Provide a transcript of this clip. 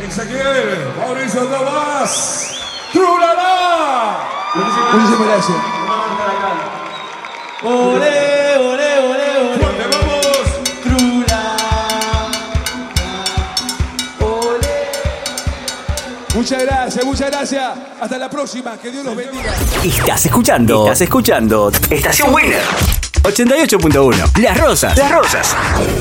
Ezequiel, Mauricio Tomás, Trulala. Muchísimas gracias. Olé, olé, olé, olé. Fuerte, vamos. Trula. Olé. Muchas gracias, muchas gracias. Hasta la próxima. Que Dios los bendiga. Estás escuchando Estación Winner 88.1. Las Rosas.